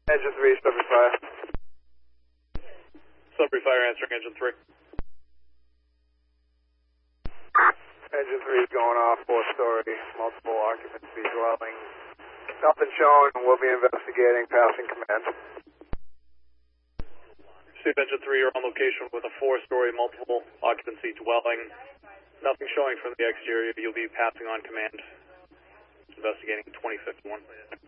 Engine 3, Sudbury Fire. Sudbury Fire answering engine 3. Engine 3 is going off, 4-story, multiple occupancy dwelling. Nothing shown, we'll be investigating, passing command. Receive engine 3, you're on location with a 4-story multiple occupancy dwelling. Nothing showing from the exterior, you'll be passing on command. Investigating 2051.